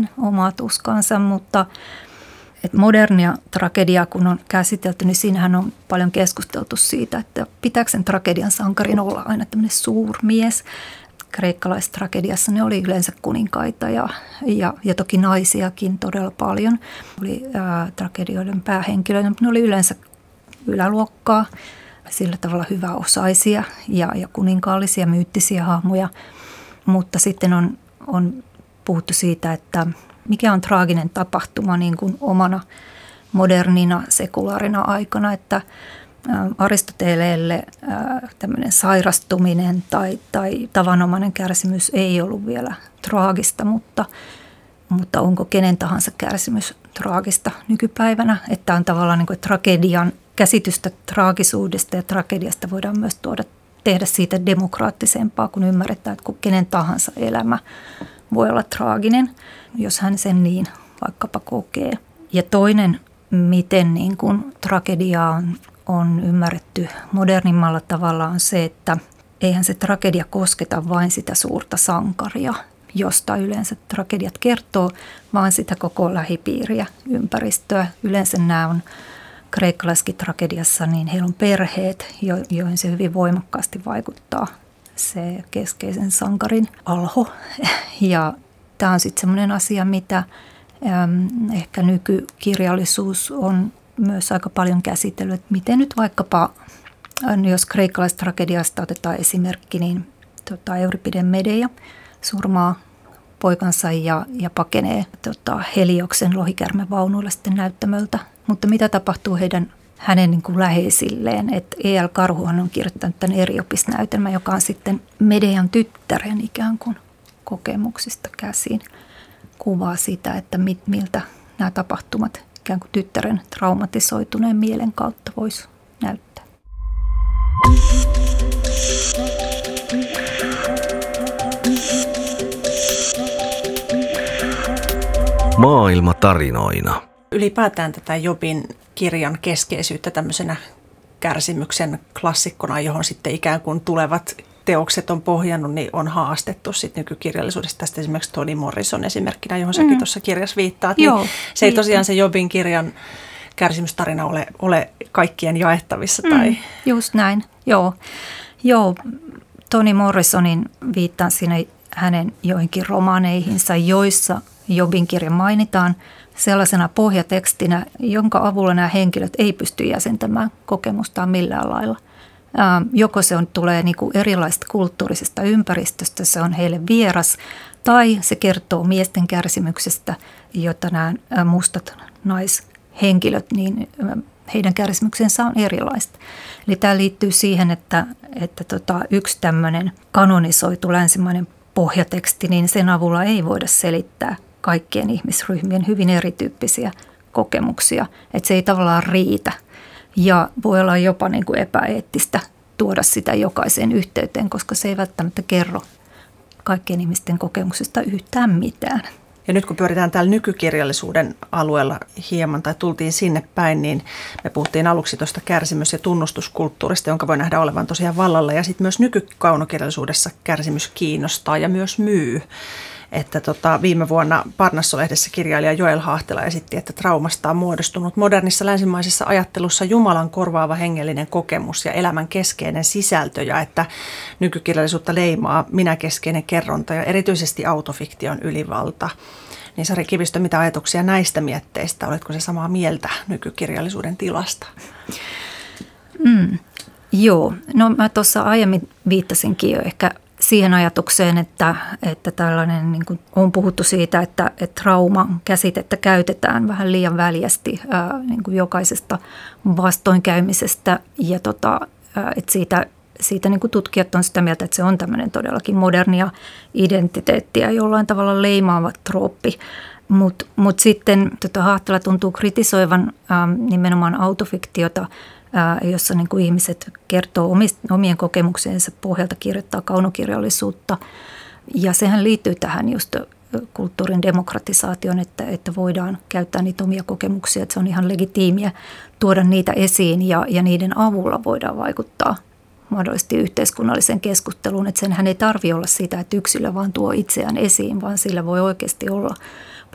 hänen omaa tuskaansa, mutta modernia tragediaa kun on käsitelty, niin siinähän on paljon keskusteltu siitä, että pitääkö sen tragedian sankarin olla aina tämmöinen suurmies. Kreikkalaistragediassa ne oli yleensä kuninkaita ja toki naisiakin todella paljon. Oli tragedioiden päähenkilöitä, mutta ne oli yleensä yläluokkaa, sillä tavalla hyväosaisia ja kuninkaallisia, myyttisiä hahmoja. Mutta sitten on puhuttu siitä, että mikä on traaginen tapahtuma niin kuin omana modernina, sekulaarina aikana, että Aristoteleelle tämmöinen sairastuminen tai tavanomainen kärsimys ei ollut vielä traagista, mutta onko kenen tahansa kärsimys traagista nykypäivänä? Että on tavallaan niin kuin tragedian käsitystä traagisuudesta ja tragediasta voidaan myös tehdä siitä demokraattisempaa, kun ymmärretään, että kenen tahansa elämä voi olla traaginen, jos hän sen niin vaikkapa kokee. Ja toinen, miten niin kuin tragediaa on ymmärretty modernimmalla tavalla, on se, että eihän se tragedia kosketa vain sitä suurta sankaria, josta yleensä tragediat kertoo, vaan sitä koko lähipiiriä, ympäristöä. Yleensä nämä on kreikkalaisessakin tragediassa, niin heillä on perheet, joihin se hyvin voimakkaasti vaikuttaa se keskeisen sankarin alho. Ja tämä on sitten semmoinen asia, mitä ehkä nykykirjallisuus on myös aika paljon käsitellyt. Miten nyt vaikkapa, jos kreikkalaista-tragediasta otetaan esimerkki, niin Euripiden Medeia surmaa poikansa ja pakenee Helioksen lohikärmevaunuilla sitten näyttämöltä. Mutta mitä tapahtuu hänen niin kuin läheisilleen? E.L. Karhuhan on kirjoittanut tämän Eriopisnäytelmän, joka on sitten Medeian tyttären ikään kuin kokemuksista käsin. Kuvaa sitä, että miltä nämä tapahtumat ikään kuin tyttären traumatisoituneen mielen kautta voisi näyttää. Maailma tarinoina. Ylipäätään tätä Jobin kirjan keskeisyyttä tämmöisenä kärsimyksen klassikkona, johon sitten ikään kuin tulevat teokset on pohjannut, niin on haastettu sitten nykykirjallisuudesta. Tästä esimerkiksi Toni Morrison esimerkkinä, johon säkin tuossa kirjassa viittaat. Joo, niin se ei tosiaan se Jobin kirjan kärsimystarina ole kaikkien jaettavissa. Tai... Just näin, joo. Toni Morrisonin viittaan siinä hänen joihinkin romaaneihinsa, joissa Jobin kirja mainitaan sellaisena pohjatekstinä, jonka avulla nämä henkilöt ei pysty jäsentämään kokemustaan millään lailla. Joko se tulee niin kuin erilaisesta kulttuurisesta ympäristöstä, se on heille vieras, tai se kertoo miesten kärsimyksestä, jota nämä mustat naishenkilöt, niin heidän kärsimyksensä on erilaista. Eli tämä liittyy siihen, että yksi tämmöinen kanonisoitu länsimainen pohjateksti, niin sen avulla ei voida selittää kaikkien ihmisryhmien hyvin erityyppisiä kokemuksia, että se ei tavallaan riitä. Ja voi olla jopa niin kuin epäeettistä tuoda sitä jokaiseen yhteyteen, koska se ei välttämättä kerro kaikkien ihmisten kokemuksesta yhtään mitään. Ja nyt kun pyöritään täällä nykykirjallisuuden alueella hieman tai tultiin sinne päin, niin me puhuttiin aluksi tuosta kärsimys- ja tunnustuskulttuurista, jonka voi nähdä olevan tosiaan vallalla. Ja sitten myös nykykaunokirjallisuudessa kärsimys kiinnostaa ja myös myy. Että viime vuonna Parnasso-lehdessä kirjailija Joel Hahtela esitti, että traumasta on muodostunut modernissa länsimaisessa ajattelussa Jumalan korvaava hengellinen kokemus ja elämän keskeinen sisältö, ja että nykykirjallisuutta leimaa minäkeskeinen kerronta ja erityisesti autofiktion ylivalta. Niin Sari Kivistö, mitä ajatuksia näistä mietteistä? Oletko se samaa mieltä nykykirjallisuuden tilasta? Joo, no mä tuossa aiemmin viittasinkin jo ehkä siihen ajatukseen, että tällainen, niin kuin on puhuttu siitä, että trauman käsitettä käytetään vähän liian väljästi niin kuin jokaisesta vastoinkäymisestä ja että siitä niin kuin tutkijat on sitä mieltä, että se on tämmöinen todellakin modernia identiteettiä jollain tavalla leimaava trooppi. Mutta sitten Hahtela tuntuu kritisoivan nimenomaan autofiktiota, jossa niin kuin ihmiset kertoo omien kokemuksiensa pohjalta, kirjoittaa kaunokirjallisuutta. Ja sehän liittyy tähän just kulttuurin demokratisaation, että voidaan käyttää niitä omia kokemuksia, että se on ihan legitiimiä tuoda niitä esiin ja niiden avulla voidaan vaikuttaa mahdollisesti yhteiskunnalliseen keskusteluun. Että senhän ei tarvitse olla sitä, että yksilö vaan tuo itseään esiin, vaan sillä voi oikeasti olla